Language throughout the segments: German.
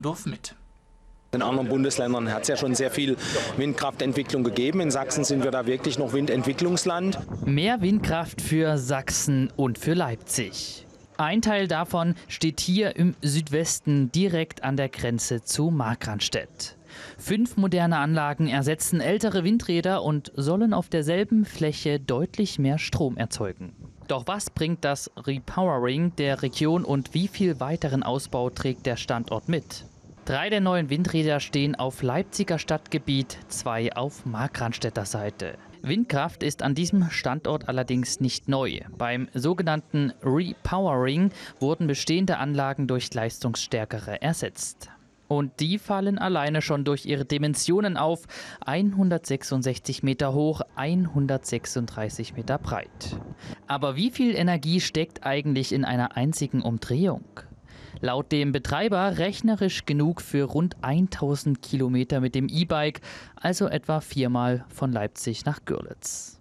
Dorf mit. In anderen Bundesländern hat es ja schon sehr viel Windkraftentwicklung gegeben. In Sachsen sind wir da wirklich noch Windentwicklungsland. Mehr Windkraft für Sachsen und für Leipzig. Ein Teil davon steht hier im Südwesten direkt an der Grenze zu Markranstädt. 5 moderne Anlagen ersetzen ältere Windräder und sollen auf derselben Fläche deutlich mehr Strom erzeugen. Doch was bringt das Repowering der Region und wie viel weiteren Ausbau trägt der Standort mit? 3 der neuen Windräder stehen auf Leipziger Stadtgebiet, 2 auf Markranstädter Seite. Windkraft ist an diesem Standort allerdings nicht neu. Beim sogenannten Repowering wurden bestehende Anlagen durch leistungsstärkere ersetzt. Und die fallen alleine schon durch ihre Dimensionen auf: 166 Meter hoch, 136 Meter breit. Aber wie viel Energie steckt eigentlich in einer einzigen Umdrehung? Laut dem Betreiber rechnerisch genug für rund 1000 Kilometer mit dem E-Bike, also etwa 4-mal von Leipzig nach Görlitz.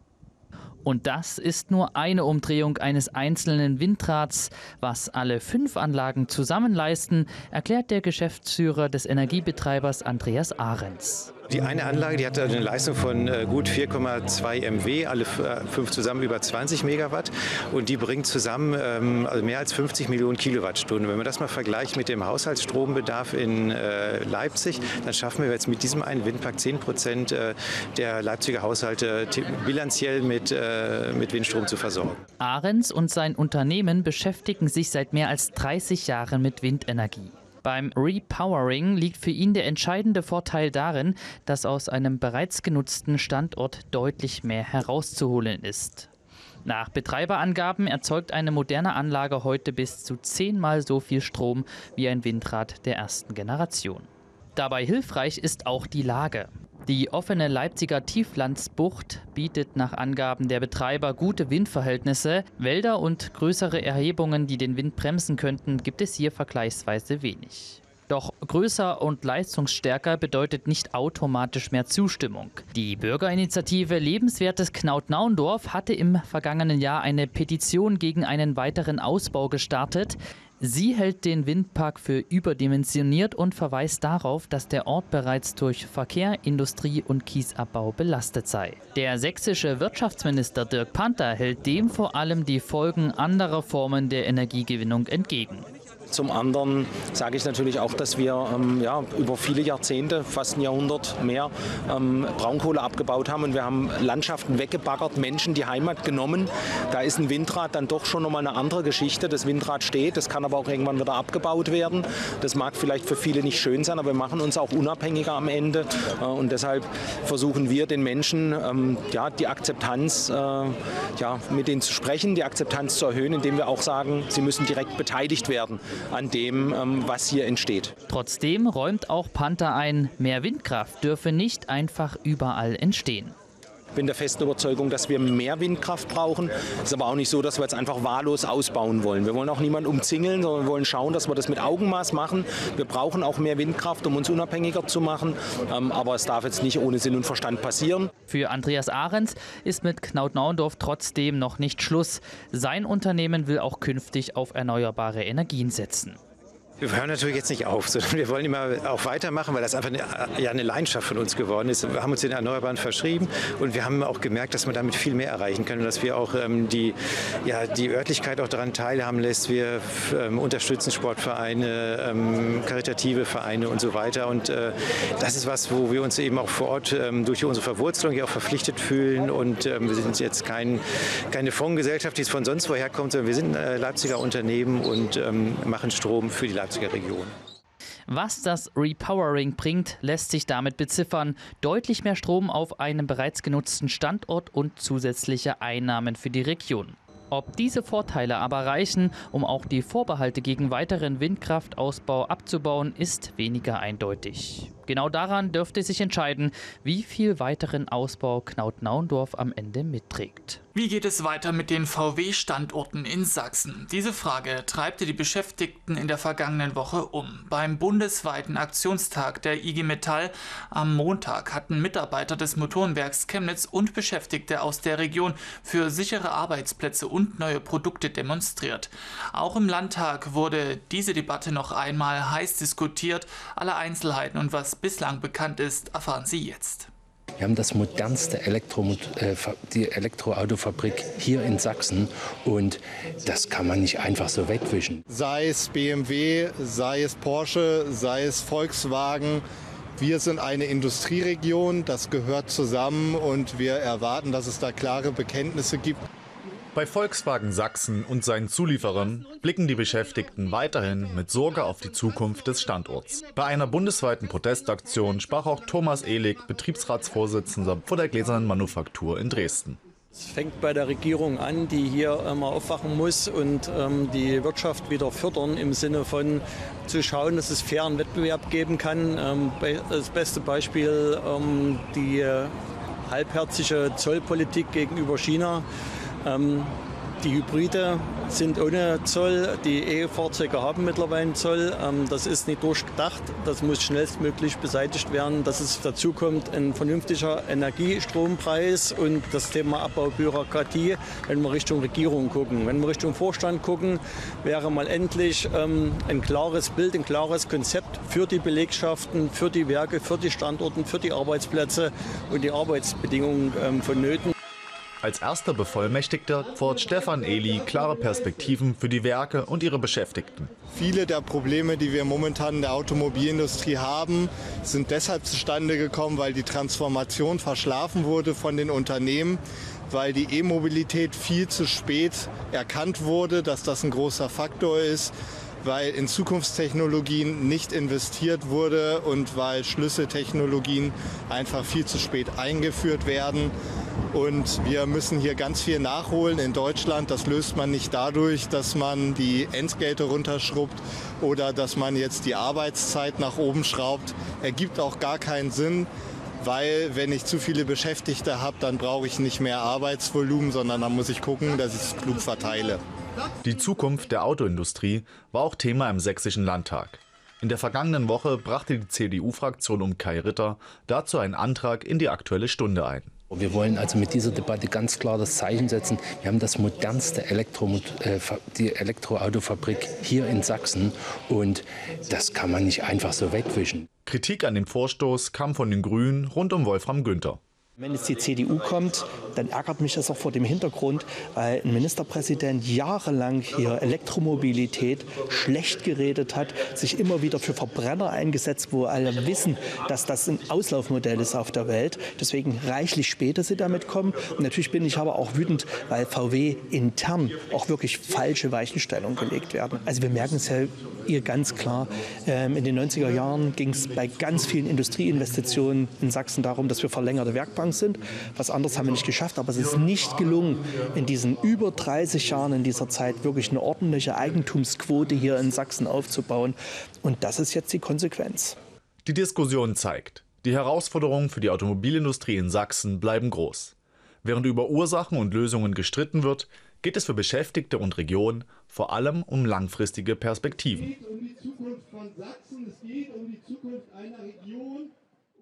Und das ist nur eine Umdrehung eines einzelnen Windrads. Was alle 5 Anlagen zusammen leisten, erklärt der Geschäftsführer des Energiebetreibers Andreas Ahrens. Die eine Anlage, die hat eine Leistung von gut 4,2 MW, alle 5 zusammen über 20 Megawatt. Und die bringt zusammen also mehr als 50 Millionen Kilowattstunden. Wenn man das mal vergleicht mit dem Haushaltsstrombedarf in Leipzig, dann schaffen wir jetzt mit diesem einen Windpark 10% der Leipziger Haushalte bilanziell mit Windstrom zu versorgen. Ahrens und sein Unternehmen beschäftigen sich seit mehr als 30 Jahren mit Windenergie. Beim Repowering liegt für ihn der entscheidende Vorteil darin, dass aus einem bereits genutzten Standort deutlich mehr herauszuholen ist. Nach Betreiberangaben erzeugt eine moderne Anlage heute bis zu 10-mal so viel Strom wie ein Windrad der ersten Generation. Dabei hilfreich ist auch die Lage. Die offene Leipziger Tieflandsbucht bietet nach Angaben der Betreiber gute Windverhältnisse. Wälder und größere Erhebungen, die den Wind bremsen könnten, gibt es hier vergleichsweise wenig. Doch größer und leistungsstärker bedeutet nicht automatisch mehr Zustimmung. Die Bürgerinitiative Lebenswertes Knaut-Naundorf hatte im vergangenen Jahr eine Petition gegen einen weiteren Ausbau gestartet. Sie hält den Windpark für überdimensioniert und verweist darauf, dass der Ort bereits durch Verkehr, Industrie und Kiesabbau belastet sei. Der sächsische Wirtschaftsminister Dirk Panther hält dem vor allem die Folgen anderer Formen der Energiegewinnung entgegen. Zum anderen sage ich natürlich auch, dass wir über viele Jahrzehnte, fast ein Jahrhundert mehr, Braunkohle abgebaut haben und wir haben Landschaften weggebaggert, Menschen die Heimat genommen. Da ist ein Windrad dann doch schon nochmal eine andere Geschichte. Das Windrad steht, das kann aber auch irgendwann wieder abgebaut werden. Das mag vielleicht für viele nicht schön sein, aber wir machen uns auch unabhängiger am Ende. Und deshalb versuchen wir den Menschen die Akzeptanz, mit denen zu sprechen, die Akzeptanz zu erhöhen, indem wir auch sagen, sie müssen direkt beteiligt werden an dem, was hier entsteht. Trotzdem räumt auch Panther ein, mehr Windkraft dürfe nicht einfach überall entstehen. Ich bin der festen Überzeugung, dass wir mehr Windkraft brauchen. Es ist aber auch nicht so, dass wir jetzt einfach wahllos ausbauen wollen. Wir wollen auch niemanden umzingeln, sondern wir wollen schauen, dass wir das mit Augenmaß machen. Wir brauchen auch mehr Windkraft, um uns unabhängiger zu machen. Aber es darf jetzt nicht ohne Sinn und Verstand passieren. Für Andreas Ahrens ist mit Knaut-Naundorf trotzdem noch nicht Schluss. Sein Unternehmen will auch künftig auf erneuerbare Energien setzen. Wir hören natürlich jetzt nicht auf, sondern wir wollen immer auch weitermachen, weil das einfach eine Leidenschaft von uns geworden ist. Wir haben uns den Erneuerbaren verschrieben und wir haben auch gemerkt, dass man damit viel mehr erreichen kann und dass wir auch die Örtlichkeit auch daran teilhaben lässt. Wir unterstützen Sportvereine, karitative Vereine und so weiter. Und das ist was, wo wir uns eben auch vor Ort durch unsere Verwurzelung hier auch verpflichtet fühlen. Und wir sind jetzt keine Fondsgesellschaft, die es von sonst woher kommt, sondern wir sind ein Leipziger Unternehmen und machen Strom für die Leipziger Region. Was das Repowering bringt, lässt sich damit beziffern. Deutlich mehr Strom auf einem bereits genutzten Standort und zusätzliche Einnahmen für die Region. Ob diese Vorteile aber reichen, um auch die Vorbehalte gegen weiteren Windkraftausbau abzubauen, ist weniger eindeutig. Genau daran dürfte sich entscheiden, wie viel weiteren Ausbau Knaut-Naundorf am Ende mitträgt. Wie geht es weiter mit den VW-Standorten in Sachsen? Diese Frage treibte die Beschäftigten in der vergangenen Woche um. Beim bundesweiten Aktionstag der IG Metall am Montag hatten Mitarbeiter des Motorenwerks Chemnitz und Beschäftigte aus der Region für sichere Arbeitsplätze und neue Produkte demonstriert. Auch im Landtag wurde diese Debatte noch einmal heiß diskutiert. Alle Einzelheiten und was bislang bekannt ist, erfahren Sie jetzt. Wir haben das modernste die Elektroautofabrik hier in Sachsen und das kann man nicht einfach so wegwischen. Sei es BMW, sei es Porsche, sei es Volkswagen. Wir sind eine Industrieregion, das gehört zusammen und wir erwarten, dass es da klare Bekenntnisse gibt. Bei Volkswagen Sachsen und seinen Zulieferern blicken die Beschäftigten weiterhin mit Sorge auf die Zukunft des Standorts. Bei einer bundesweiten Protestaktion sprach auch Thomas Ehlig, Betriebsratsvorsitzender vor der Gläsernen Manufaktur in Dresden. Es fängt bei der Regierung an, die hier mal aufwachen muss und die Wirtschaft wieder fördern im Sinne von zu schauen, dass es fairen Wettbewerb geben kann. Das beste Beispiel die halbherzige Zollpolitik gegenüber China. Die Hybride sind ohne Zoll, die E-Fahrzeuge haben mittlerweile einen Zoll. Das ist nicht durchgedacht, das muss schnellstmöglich beseitigt werden, dass es dazu kommt ein vernünftiger Energiestrompreis und das Thema Abbau Bürokratie, wenn wir Richtung Regierung gucken. Wenn wir Richtung Vorstand gucken, wäre mal endlich ein klares Bild, ein klares Konzept für die Belegschaften, für die Werke, für die Standorte, für die Arbeitsplätze und die Arbeitsbedingungen vonnöten. Als erster Bevollmächtigter fordert Stefan Ehli klare Perspektiven für die Werke und ihre Beschäftigten. Viele der Probleme, die wir momentan in der Automobilindustrie haben, sind deshalb zustande gekommen, weil die Transformation verschlafen wurde von den Unternehmen, weil die E-Mobilität viel zu spät erkannt wurde, dass das ein großer Faktor ist, weil in Zukunftstechnologien nicht investiert wurde und weil Schlüsseltechnologien einfach viel zu spät eingeführt werden. Und wir müssen hier ganz viel nachholen in Deutschland. Das löst man nicht dadurch, dass man die Entgelte runterschrubbt oder dass man jetzt die Arbeitszeit nach oben schraubt. Ergibt auch gar keinen Sinn, weil wenn ich zu viele Beschäftigte habe, dann brauche ich nicht mehr Arbeitsvolumen, sondern dann muss ich gucken, dass ich es klug verteile. Die Zukunft der Autoindustrie war auch Thema im Sächsischen Landtag. In der vergangenen Woche brachte die CDU-Fraktion um Kai Ritter dazu einen Antrag in die Aktuelle Stunde ein. Wir wollen also mit dieser Debatte ganz klar das Zeichen setzen. Wir haben das modernste die Elektroautofabrik hier in Sachsen und das kann man nicht einfach so wegwischen. Kritik an dem Vorstoß kam von den Grünen rund um Wolfram Günther. Wenn jetzt die CDU kommt, dann ärgert mich das auch vor dem Hintergrund, weil ein Ministerpräsident jahrelang hier Elektromobilität schlecht geredet hat, sich immer wieder für Verbrenner eingesetzt, wo alle wissen, dass das ein Auslaufmodell ist auf der Welt. Deswegen reichlich spät, dass sie damit kommen. Und natürlich bin ich aber auch wütend, weil VW intern auch wirklich falsche Weichenstellungen gelegt werden. Also wir merken es ja hier ganz klar. In den 90er Jahren ging es bei ganz vielen Industrieinvestitionen in Sachsen darum, dass wir verlängerte Werkbank sind. Was anderes haben wir nicht geschafft, aber es ist nicht gelungen, in diesen über 30 Jahren in dieser Zeit wirklich eine ordentliche Eigentumsquote hier in Sachsen aufzubauen. Und das ist jetzt die Konsequenz. Die Diskussion zeigt, die Herausforderungen für die Automobilindustrie in Sachsen bleiben groß. Während über Ursachen und Lösungen gestritten wird, geht es für Beschäftigte und Region vor allem um langfristige Perspektiven. Es geht um die Zukunft von Sachsen, es geht um die Zukunft einer Region.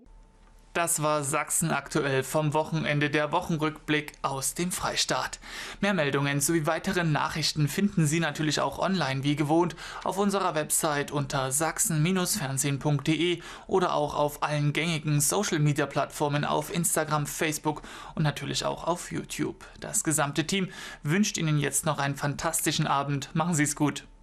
Das war Sachsen aktuell vom Wochenende, der Wochenrückblick aus dem Freistaat. Mehr Meldungen sowie weitere Nachrichten finden Sie natürlich auch online wie gewohnt auf unserer Website unter sachsen-fernsehen.de oder auch auf allen gängigen Social-Media-Plattformen auf Instagram, Facebook und natürlich auch auf YouTube. Das gesamte Team wünscht Ihnen jetzt noch einen fantastischen Abend. Machen Sie es gut.